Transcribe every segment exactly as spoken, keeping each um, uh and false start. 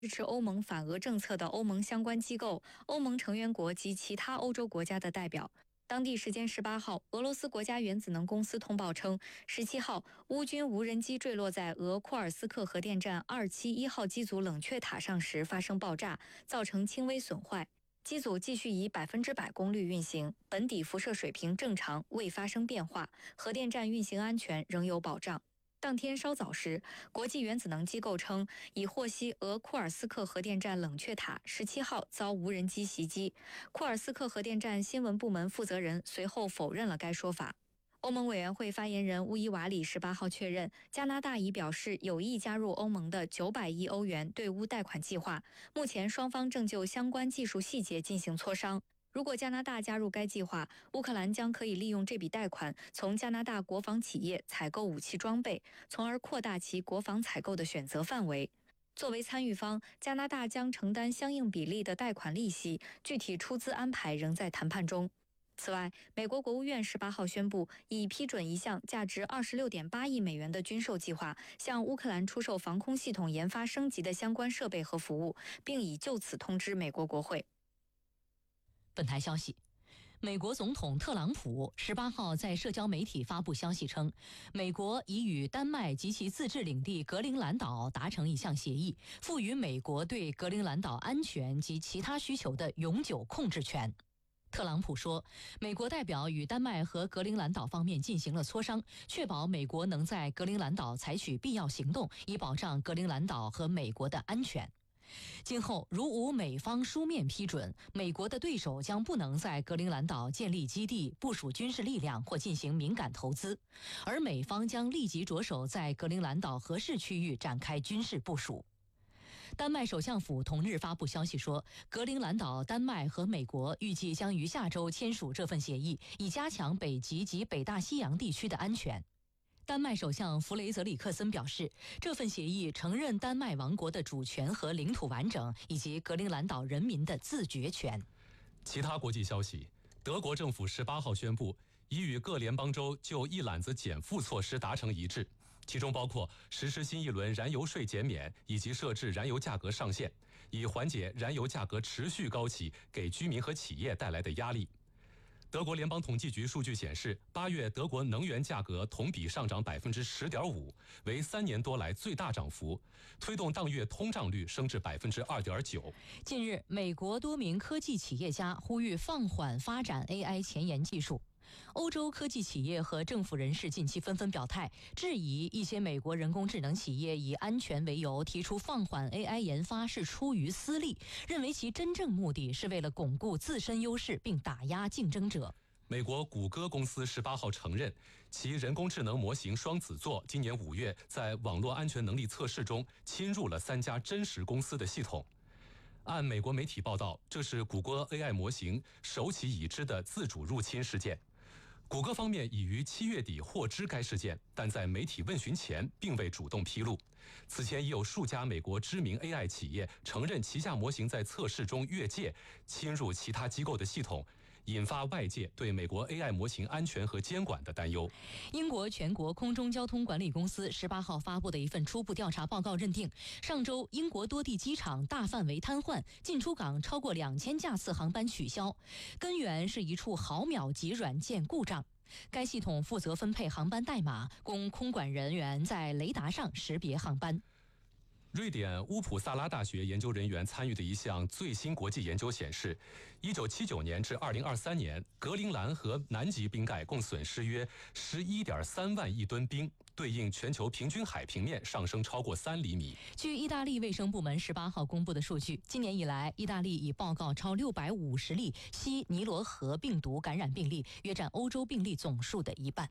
支持欧盟反俄政策的欧盟相关机构、欧盟成员国及其他欧洲国家的代表。当地时间十八号，俄罗斯国家原子能公司通报称，十七号乌军无人机坠落在俄库尔斯克核电站二七一号机组冷却塔上时发生爆炸，造成轻微损坏。机组继续以百分之百功率运行，本底辐射水平正常，未发生变化，核电站运行安全仍有保障。当天稍早时，国际原子能机构称已获悉俄库尔斯克核电站冷却塔十七号遭无人机袭击。库尔斯克核电站新闻部门负责人随后否认了该说法。欧盟委员会发言人乌伊瓦里十八号确认，加拿大已表示有意加入欧盟的九百亿欧元对乌贷款计划，目前双方正就相关技术细节进行磋商。如果加拿大加入该计划，乌克兰将可以利用这笔贷款从加拿大国防企业采购武器装备，从而扩大其国防采购的选择范围。作为参与方，加拿大将承担相应比例的贷款利息，具体出资安排仍在谈判中。此外，美国国务院十八号宣布，已批准一项价值二十六点八亿美元的军售计划，向乌克兰出售防空系统研发升级的相关设备和服务，并已就此通知美国国会。 本台消息，美国总统特朗普十八号在社交媒体发布消息称，美国已与丹麦及其自治领地格陵兰岛达成一项协议，赋予美国对格陵兰岛安全及其他需求的永久控制权。特朗普说，美国代表与丹麦和格陵兰岛方面进行了磋商，确保美国能在格陵兰岛采取必要行动，以保障格陵兰岛和美国的安全。今后如无美方书面批准，美国的对手将不能在格陵兰岛建立基地、部署军事力量或进行敏感投资，而美方将立即着手在格陵兰岛合适区域展开军事部署。丹麦首相府同日发布消息说，格陵兰岛、丹麦和美国预计将于下周签署这份协议，以加强北极及北大西洋地区的安全。丹麦首相弗雷泽里克森表示，这份协议承认丹麦王国的主权和领土完整，以及格陵兰岛人民的自决权。 其他国际消息，德国政府十八号宣布，已与各联邦州就一揽子减负措施达成一致，其中包括实施新一轮燃油税减免，以及设置燃油价格上限，以缓解燃油价格持续高企给居民和企业带来的压力。德国联邦统计局数据显示，八月德国能源价格同比上涨百分之十点五，为三年多来最大涨幅，推动当月通胀率升至百分之二点九。 近日，美国多名科技企业家呼吁放缓发展 A I 前沿技术。欧洲科技企业和政府人士近期纷纷表态，质疑一些美国人工智能企业以安全为由提出放缓 A I 研发是出于私利，认为其真正目的是为了巩固自身优势并打压竞争者。 美国谷歌公司十八号承认，其人工智能模型双子座今年五月在网络安全能力测试中侵入了三家真实公司的系统。按美国媒体报道，这是谷歌 A I 模型首起已知的自主入侵事件。谷歌方面已于七月底获知该事件，但在媒体问询前并未主动披露。此前已有数家美国知名 A I 企业承认旗下模型在测试中越界，侵入其他机构的系统，引发外界对美国 A I 模型安全和监管的担忧。 英国全国空中交通管理公司十八号发布的一份初步调查报告认定，上周英国多地机场大范围瘫痪，进出港超过两千架次航班取消，根源是一处毫秒级软件故障。该系统负责分配航班代码，供空管人员在雷达上识别航班。 瑞典乌普萨拉大学研究人员参与的一项最新国际研究显示，一九七九年至二零二三年，格陵兰和南极冰盖共损失约十一点三万亿吨冰，对应全球平均海平面上升超过三厘米。 据意大利卫生部门十八号公布的数据，今年以来，意大利已报告超六百五十例西尼罗河病毒感染病例，约占欧洲病例总数的一半。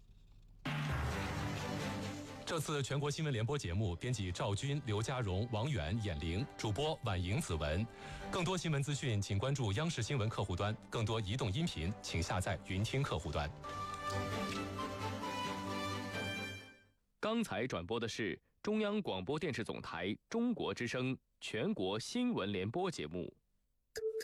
这次全国新闻联播节目，编辑赵军、刘家荣、王远、眼玲，主播婉莹、子文。更多新闻资讯，请关注央视新闻客户端；更多移动音频，请下载云听客户端。 刚才转播的是中央广播电视总台中国之声全国新闻联播节目。